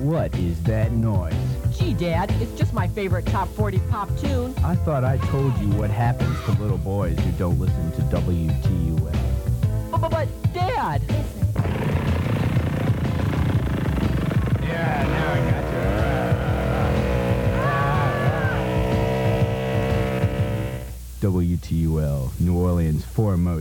What is that noise? Gee, Dad, it's just my favorite top 40 pop tune. I thought I told you what happens to little boys who don't listen to WTUL. But Dad! Yeah, now I got you. WTUL, New Orleans' foremost